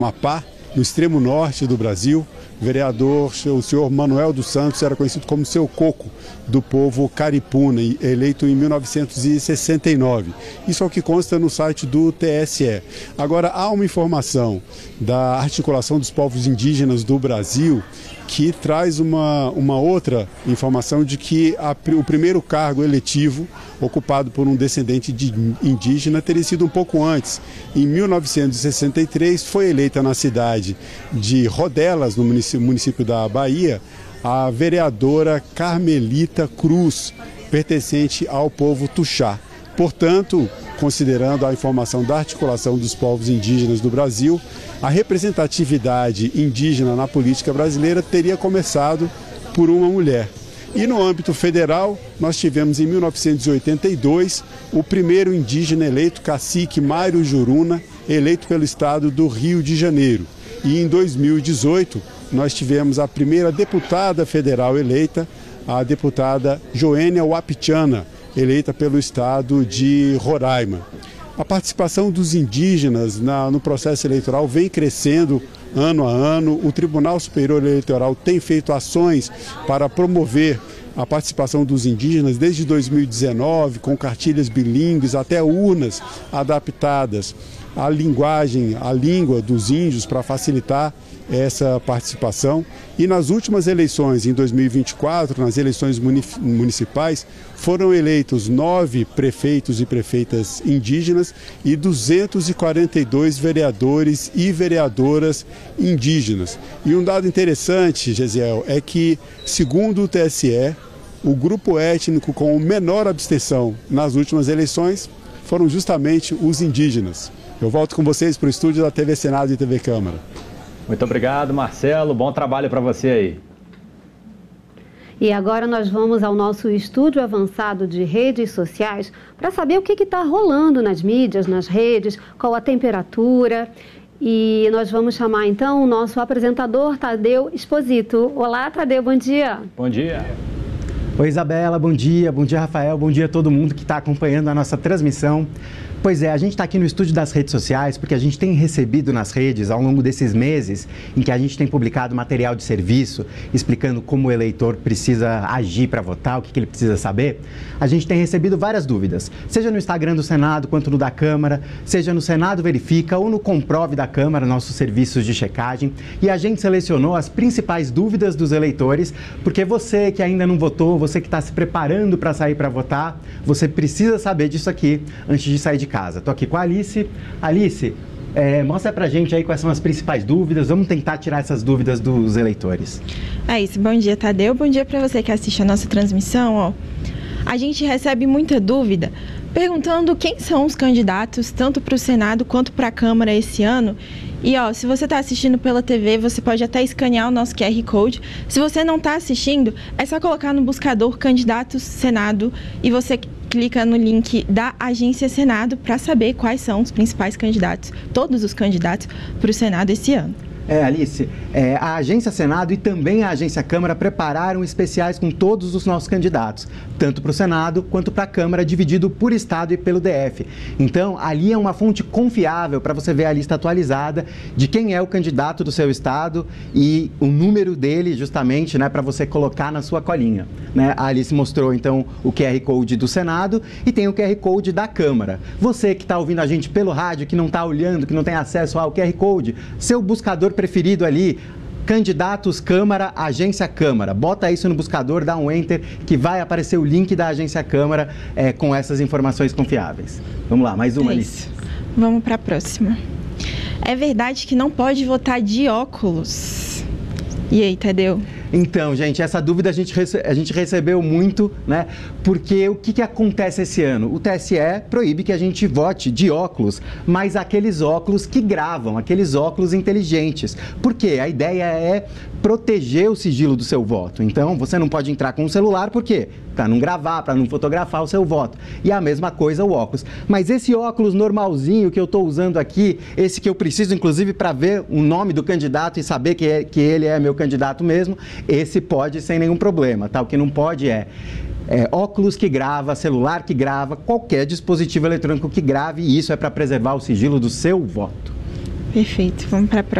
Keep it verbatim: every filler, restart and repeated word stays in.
Amapá, no extremo norte do Brasil. O vereador, o senhor Manuel dos Santos, era conhecido como Seu Coco, do povo caripuna, eleito em mil novecentos e sessenta e nove. Isso é o que consta no site do T S E. Agora, há uma informação da Articulação dos Povos Indígenas do Brasil que traz uma, uma outra informação de que a, o primeiro cargo eletivo ocupado por um descendente de indígena teria sido um pouco antes. Em mil novecentos e sessenta e três, foi eleita na cidade de Rodelas, no município, município da Bahia, a vereadora Carmelita Cruz, pertencente ao povo Tuxá. Portanto, considerando a informação da Articulação dos Povos Indígenas do Brasil, a representatividade indígena na política brasileira teria começado por uma mulher. E no âmbito federal, nós tivemos em mil novecentos e oitenta e dois o primeiro indígena eleito, cacique Mário Juruna, eleito pelo estado do Rio de Janeiro. E em dois mil e dezoito, nós tivemos a primeira deputada federal eleita, a deputada Joênia Wapichana, eleita pelo estado de Roraima. A participação dos indígenas na, no processo eleitoral vem crescendo ano a ano. O Tribunal Superior Eleitoral tem feito ações para promover a participação dos indígenas desde dois mil e dezenove, com cartilhas bilíngues até urnas adaptadas à linguagem, à língua dos índios para facilitar essa participação. E nas últimas eleições, em dois mil e vinte e quatro, nas eleições municipais, foram eleitos nove prefeitos e prefeitas indígenas e duzentos e quarenta e dois vereadores e vereadoras indígenas. E um dado interessante, Gesiel, é que, segundo o T S E, o grupo étnico com menor abstenção nas últimas eleições foram justamente os indígenas. Eu volto com vocês para o estúdio da T V Senado e T V Câmara. Muito obrigado, Marcelo. Bom trabalho para você aí. E agora nós vamos ao nosso estúdio avançado de redes sociais para saber o que está rolando nas mídias, nas redes, qual a temperatura. E nós vamos chamar então o nosso apresentador, Tadeu Exposito. Olá, Tadeu, bom dia. Bom dia. Oi, Isabela, bom dia. Bom dia, Rafael. Bom dia a todo mundo que está acompanhando a nossa transmissão. Pois é, a gente está aqui no estúdio das redes sociais porque a gente tem recebido nas redes, ao longo desses meses, em que a gente tem publicado material de serviço, explicando como o eleitor precisa agir para votar, o que, que ele precisa saber, a gente tem recebido várias dúvidas, seja no Instagram do Senado quanto no da Câmara, seja no Senado Verifica ou no Comprove da Câmara, nossos serviços de checagem, e a gente selecionou as principais dúvidas dos eleitores, porque você que ainda não votou, você que está se preparando para sair para votar, você precisa saber disso aqui antes de sair de casa. Estou aqui com a Alice. Alice, é, mostra pra gente aí quais são as principais dúvidas. Vamos tentar tirar essas dúvidas dos eleitores. É isso. Bom dia, Tadeu. Bom dia para você que assiste a nossa transmissão. Ó. A gente recebe muita dúvida perguntando quem são os candidatos, tanto para o Senado quanto para a Câmara esse ano. E ó, se você está assistindo pela T V, você pode até escanear o nosso Q R Code. Se você não está assistindo, é só colocar no buscador Candidatos Senado e você clica no link da Agência Senado para saber quais são os principais candidatos, todos os candidatos para o Senado esse ano. É, Alice, é, a Agência Senado e também a Agência Câmara prepararam especiais com todos os nossos candidatos, tanto para o Senado quanto para a Câmara, dividido por Estado e pelo D F. Então, ali é uma fonte confiável para você ver a lista atualizada de quem é o candidato do seu Estado e o número dele, justamente, né, para você colocar na sua colinha. Né? A Alice mostrou, então, o Q R Code do Senado e tem o Q R Code da Câmara. Você que está ouvindo a gente pelo rádio, que não está olhando, que não tem acesso ao Q R Code, seu buscador preferido ali, Candidatos Câmara, Agência Câmara. Bota isso no buscador, dá um enter, que vai aparecer o link da Agência Câmara é, com essas informações confiáveis. Vamos lá, mais uma, é Alice. Vamos para a próxima. É verdade que não pode votar de óculos? E aí, Tadeu? Então, gente, essa dúvida a gente, rece a gente recebeu muito, né? Porque o que, que acontece esse ano? O T S E proíbe que a gente vote de óculos, mas aqueles óculos que gravam, aqueles óculos inteligentes. Por quê? A ideia é proteger o sigilo do seu voto. Então, você não pode entrar com o celular, por quê? Para não gravar, para não fotografar o seu voto. E a mesma coisa o óculos. Mas esse óculos normalzinho que eu estou usando aqui, esse que eu preciso, inclusive, para ver o nome do candidato e saber que, é, que ele é meu candidato mesmo, esse pode sem nenhum problema, tá? O que não pode é, é óculos que grava, celular que grava, qualquer dispositivo eletrônico que grave, e isso é para preservar o sigilo do seu voto. Perfeito. Vamos para a próxima.